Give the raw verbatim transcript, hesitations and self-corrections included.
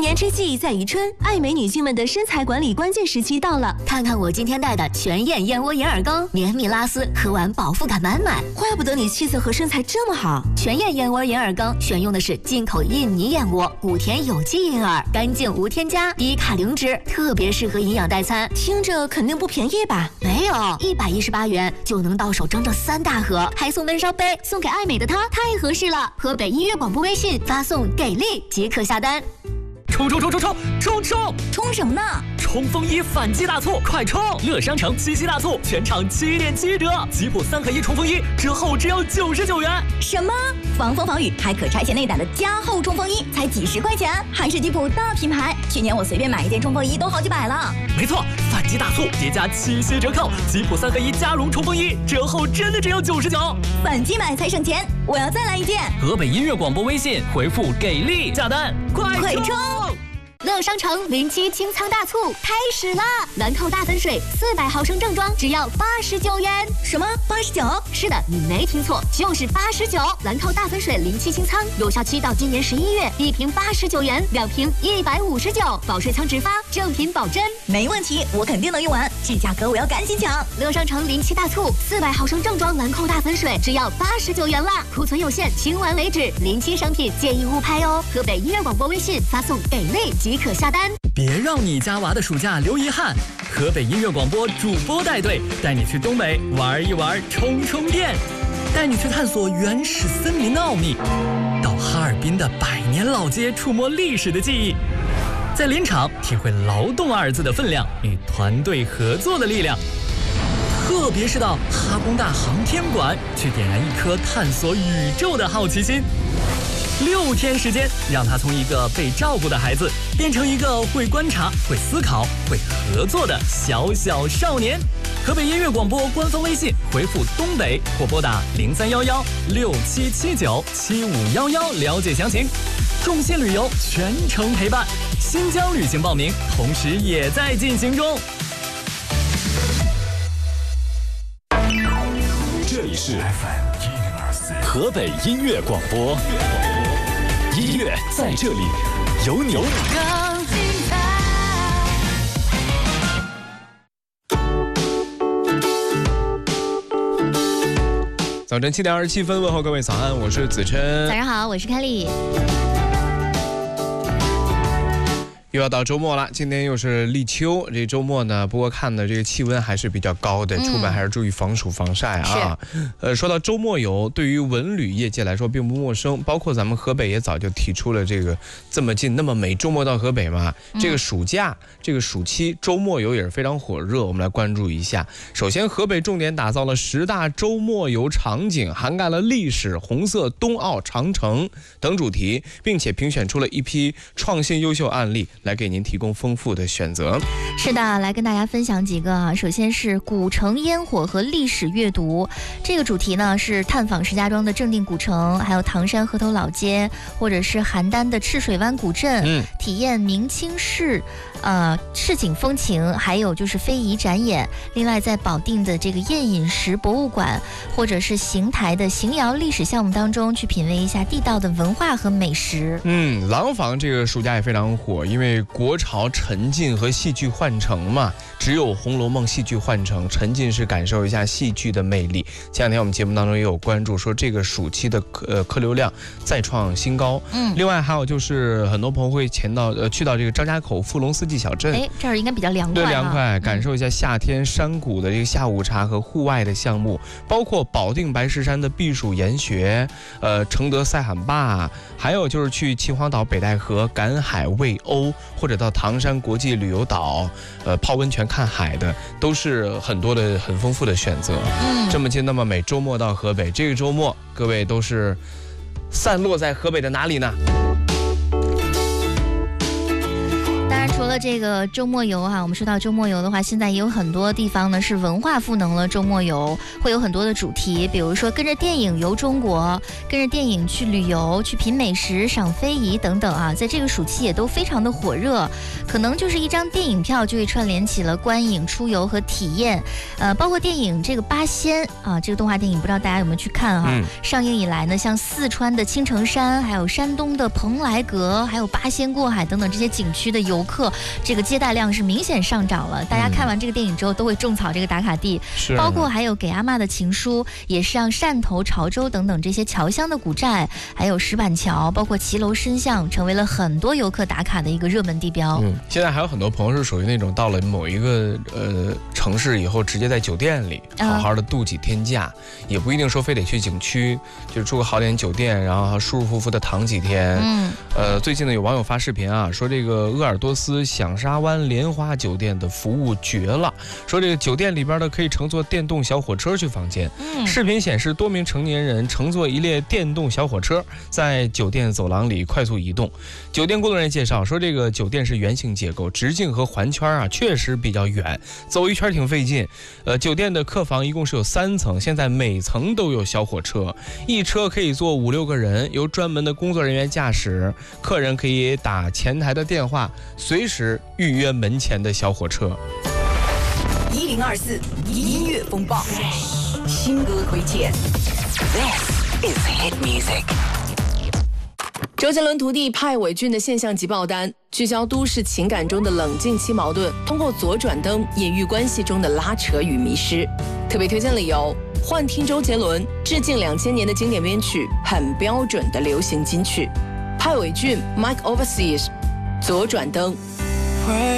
年之计在于春，爱美女性们的身材管理关键时期到了。 看看我今天带的全燕燕窝银耳羹，绵密拉丝，喝完饱腹感满满。 怪不得你气色和身材这么好。 全燕燕窝银耳羹选用的是进口印尼燕窝，谷田有机银耳，干净无添加，低卡零脂，特别适合营养代餐。 听着肯定不便宜吧？ 没有，一百一十八元就能到手整整三大盒，还送闷烧杯，送给爱美的她太合适了。河北音乐广播微信发送给力即可下单。 冲冲冲冲冲冲冲！ 冲什么呢？ 冲锋衣反击大促，快冲！乐商城七夕大促，全场七点七折，吉普三合一冲锋衣折后只要九十九元。 什么？防风防雨还可拆卸内胆的加厚冲锋衣，才几十块钱，还是吉普大品牌。去年我随便买一件冲锋衣都好几百了。 没错，反击大促叠加七夕折扣，吉普三合一加绒冲锋衣折后真的只要九十九。 反击买才省钱，我要再来一件。 河北音乐广播微信回复给力下单，快快冲！ 乐商城零七清仓大促开始啦！兰蔻大粉水四百毫升正装只要八十九元。 什么？八十九？ 是的，你没听错，就是八十九。兰蔻大粉水零七清仓有效期到今年十一月，一瓶八十九元，两瓶一百五十九，保水仓直发，正品保真。 没问题，我肯定能用完。这价格我要赶紧抢！ 乐商城零七大促，四百毫升正装兰蔻大粉水只要八十九元啦，库存有限，清完为止。零七商品建议勿拍哦。河北音乐广播微信发送给力即可下单。 别让你家娃的暑假留遗憾，河北音乐广播主播带队带你去东北玩一玩，充充电，带你去探索原始森林的奥秘，到哈尔滨的百年老街触摸历史的记忆，在林场体会劳动二字的分量与团队合作的力量，特别是到哈工大航天馆去点燃一颗探索宇宙的好奇心。六天时间，让他从一个被照顾的孩子变成一个会观察、会思考、会合作的小小少年。河北音乐广播官方微信回复东北或拨打零三幺幺六七七九七五幺幺了解详情。众信旅游全程陪伴，新疆旅行报名同时也在进行中。 这里是 F M 一零二四河北音乐广播。音乐在这里，有你。 更精彩。 早晨七点二十七分，问候各位早安，我是子琛。 早上好，我是凯丽。 又要到周末了，今天又是立秋，这周末呢，不过看的这个气温还是比较高的，嗯、出门还是注意防暑防晒啊。呃，说到周末游，对于文旅业界来说并不陌生，包括咱们河北也早就提出了这个这么近那么美，周末到河北嘛。嗯、这个暑假，这个暑期周末游也是非常火热，我们来关注一下。首先，河北重点打造了十大周末游场景，涵盖了历史、红色、冬奥、长城等主题，并且评选出了一批创新优秀案例。来给您提供丰富的选择。 是的，来跟大家分享几个啊。首先是古城烟火和历史阅读，这个主题呢是探访石家庄的正定古城，还有唐山河头老街，或者是邯郸的赤水湾古镇，嗯，体验明清市呃市井风情，还有就是非遗展演。另外在保定的这个宴饮食博物馆，或者是邢台的邢窑历史项目当中，去品味一下地道的文化和美食。 嗯，廊坊这个暑假也非常火，因为国潮沉浸和戏剧换乘嘛，只有《红楼梦》戏剧换乘，沉浸式感受一下戏剧的魅力。前两天我们节目当中也有关注，说这个暑期的客呃客流量再创新高。嗯，另外还有就是很多朋友会前到呃去到这个张家口富隆四季小镇， 哎，这儿应该比较凉快、啊， 对，凉快，感受一下夏天山谷的这个下午茶和户外的项目，包括保定白石山的避暑研学，呃，承德赛罕坝，还有就是去秦皇岛北戴河赶海喂鸥，或者到唐山国际旅游岛，呃，泡温泉看海的，都是很多的很丰富的选择。嗯，这么近那么美，周末到河北，这个周末各位都是散落在河北的哪里呢？ 当然，除了这个周末游哈、啊，我们说到周末游的话，现在也有很多地方呢是文化赋能了周末游，会有很多的主题，比如说跟着电影游中国，跟着电影去旅游，去品美食、赏非遗等等啊，在这个暑期也都非常的火热，可能就是一张电影票就会串联起了观影、出游和体验，呃，包括电影这个八仙啊，这个动画电影不知道大家有没有去看哈、啊嗯？上映以来呢，像四川的青城山，还有山东的蓬莱阁，还有八仙过海等等这些景区的游客，这个接待量是明显上涨了。大家看完这个电影之后，都会种草这个打卡地， 是包括还有给阿嬷的情书，也是让汕头、潮州等等这些侨乡的古寨，还有石板桥，包括骑楼深巷，成为了很多游客打卡的一个热门地标。 嗯，现在还有很多朋友是属于那种到了某一个呃城市以后，直接在酒店里好好的度几天假，嗯、也不一定说非得去景区，就住个好点酒店，然后舒舒服服的躺几天。嗯，呃，最近呢有网友发视频啊，说这个鄂尔多斯响沙湾莲花酒店的服务绝了，说这个酒店里边呢可以乘坐电动小火车去房间。嗯，视频显示多名成年人乘坐一列电动小火车，在酒店走廊里快速移动。酒店工作人员介绍说，这个酒店是圆形结构，直径和环圈啊确实比较远，走一圈挺费劲。呃，酒店的客房一共是有三层，现在每层都有小火车，一车可以坐五六个人，由专门的工作人员驾驶，客人可以打前台的电话，随时预约门前的小火车。 一零二四音乐风暴，新歌推荐。This is hit music。 周杰伦徒弟派伟俊的现象级爆单，聚焦都市情感中的冷静期矛盾，通过左转灯隐喻关系中的拉扯与迷失。特别推荐理由：幻听周杰伦，致敬两千年的经典编曲，很标准的流行金曲。派伟俊 Mike Overseas， 左转灯。